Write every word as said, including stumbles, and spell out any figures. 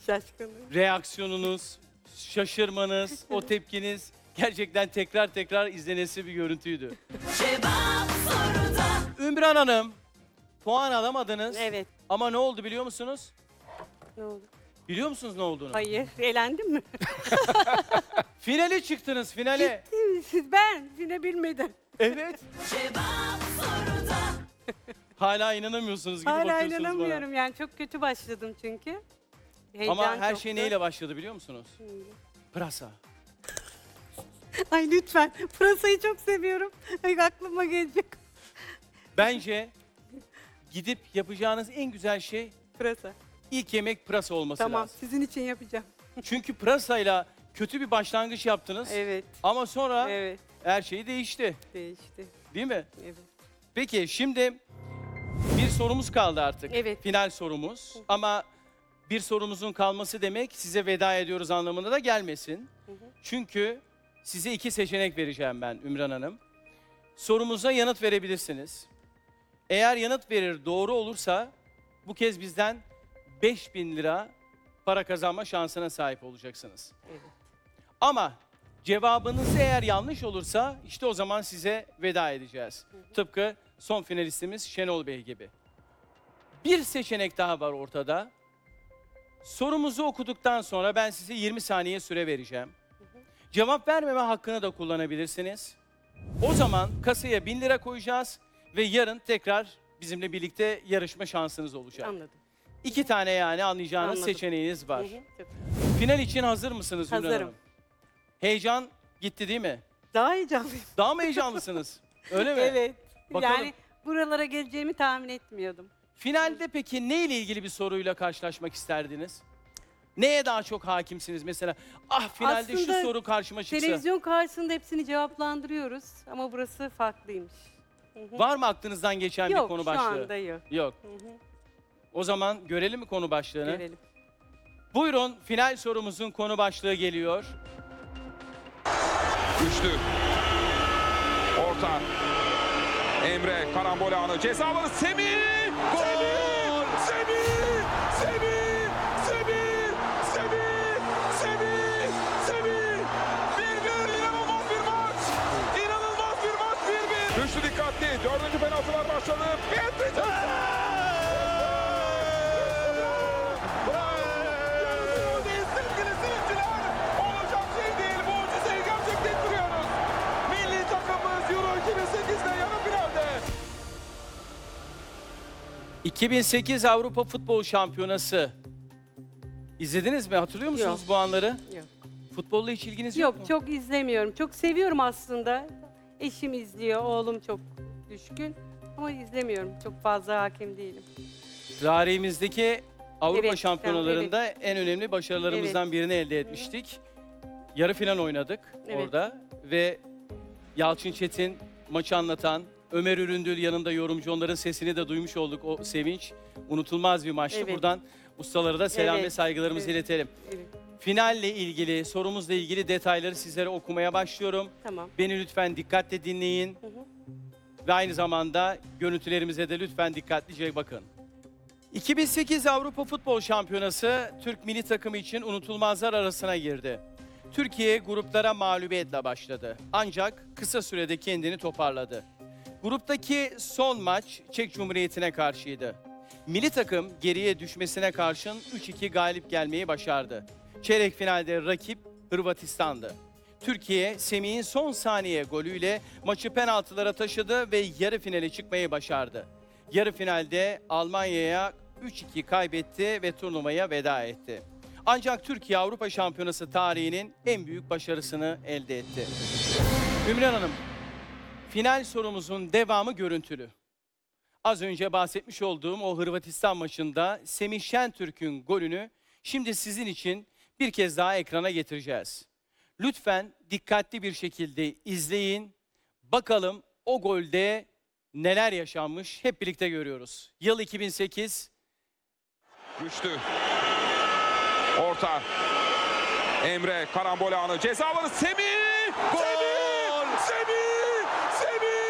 Şaşkınım. reaksiyonunuz, şaşırmanız, o tepkiniz gerçekten tekrar tekrar izlenesi bir görüntüydü. Cevap soruda. Ümran Hanım, puan alamadınız. Evet. Ama ne oldu biliyor musunuz? Ne oldu? Biliyor musunuz ne olduğunu? Hayır. Eğlendim mi? Finale çıktınız, finale. Siz ben yine bilmedim. Evet. Cevap soruda. Hala inanamıyorsunuz gibi Hala bakıyorsunuz inanamıyorum yani. Çok kötü başladım çünkü. bana. Heyecan Ama her çoktu. şey neyle başladı biliyor musunuz? Neyle? Pırasa. Ay lütfen. Pırasayı çok seviyorum. Ay aklıma gelecek. Bence gidip yapacağınız en güzel şey Pırasa. ilk yemek pırasa olması Tamam. lazım. Sizin için yapacağım. Çünkü pırasayla kötü bir başlangıç yaptınız. Evet. Ama sonra Evet. her şey değişti. Değişti. Değil mi? Evet. Peki şimdi bir sorumuz kaldı artık. Evet. Final sorumuz. Ama bir sorumuzun kalması demek size veda ediyoruz anlamına da gelmesin. Hı hı. Çünkü size iki seçenek vereceğim ben Ümran Hanım. Sorumuza yanıt verebilirsiniz. Eğer yanıt verir doğru olursa bu kez bizden beş bin lira para kazanma şansına sahip olacaksınız. Evet. Ama cevabınız eğer yanlış olursa işte o zaman size veda edeceğiz. Hı hı. Tıpkı son finalistimiz Şenol Bey gibi. Bir seçenek daha var ortada. Sorumuzu okuduktan sonra ben size yirmi saniye süre vereceğim. Hı hı. Cevap vermeme hakkını da kullanabilirsiniz. O zaman kasaya bin lira koyacağız ve yarın tekrar bizimle birlikte yarışma şansınız olacak. Anladım. İki tane yani anlayacağınız Anladım. seçeneğiniz var. Hı hı. Çok- Final için hazır mısınız Ümran Hazırım. Hanım? Heyecan gitti değil mi? Daha heyecanlıyım. Daha mı heyecanlısınız? Öyle mi? Evet. Bakalım. Yani buralara geleceğimi tahmin etmiyordum. Finalde peki ne ile ilgili bir soruyla karşılaşmak isterdiniz? Neye daha çok hakimsiniz mesela? Ah finalde Aslında şu soru karşıma çıksa. Televizyon karşısında hepsini cevaplandırıyoruz ama burası farklıymış. Hı hı. Var mı aklınızdan geçen Yok bir konu şu başlığı? anda yok. Yok. Hı hı. O zaman görelim mi konu başlığını? Görelim. Buyurun final sorumuzun konu başlığı geliyor. Güçlü. Orta. Emre karambol anı. Ceza alanı Semih. Gol! Semih! Semih! Semih! Semih! Semih! Semih! bir bir inanılmaz bir maç. İnanılmaz bir maç bir bir. Güçlü dikkatli. Dördüncü penaltılar başladı. Pietricek. Sevgili seyirciler, olacak şey değil, mucizeyi gerçekleştiriyoruz. Milli takımımız Euro iki bin sekizde yarı finalde. iki bin sekiz Avrupa Futbol Şampiyonası. İzlediniz mi? Hatırlıyor musunuz Yok. bu anları? Yok. Futbolla hiç ilginiz yok, Yok mu? çok izlemiyorum. Çok seviyorum aslında. Eşim izliyor, oğlum çok düşkün. Ama izlemiyorum. Çok fazla hakim değilim. Tarihimizdeki Avrupa Evet, şampiyonalarında en önemli başarılarımızdan Evet. birini elde etmiştik. Yarı final oynadık Evet. orada ve Yalçın Çetin maçı anlatan, Ömer Üründül yanında yorumcu, onların sesini de duymuş olduk. O sevinç unutulmaz bir maçtı. Evet. Buradan ustalara da selam Evet, ve saygılarımızı evet. iletelim. Evet. Finalle ilgili, sorumuzla ilgili detayları sizlere okumaya başlıyorum. Tamam. Beni lütfen dikkatle dinleyin. Hı hı. Ve aynı zamanda görüntülerimize de lütfen dikkatlice bakın. iki bin sekiz Avrupa Futbol Şampiyonası Türk milli takımı için unutulmazlar arasına girdi. Türkiye gruplara mağlubiyetle başladı. Ancak kısa sürede kendini toparladı. Gruptaki son maç Çek Cumhuriyeti'ne karşıydı. Milli takım geriye düşmesine karşın üç iki galip gelmeyi başardı. Çeyrek finalde rakip Hırvatistan'dı. Türkiye, Semih'in son saniye golüyle maçı penaltılara taşıdı ve yarı finale çıkmayı başardı. Yarı finalde Almanya'ya üç iki kaybetti ve turnuvaya veda etti. Ancak Türkiye Avrupa Şampiyonası tarihinin en büyük başarısını elde etti. Ümran Hanım, final sorumuzun devamı görüntülü. Az önce bahsetmiş olduğum o Hırvatistan maçında Semih Şentürk'ün golünü şimdi sizin için bir kez daha ekrana getireceğiz. Lütfen dikkatli bir şekilde izleyin. Bakalım o golde neler yaşanmış hep birlikte görüyoruz. Yıl iki bin sekiz. Güçlü. Orta. Emre karambol anı. Ceza alanı Semih. Gol! Semih! Semih!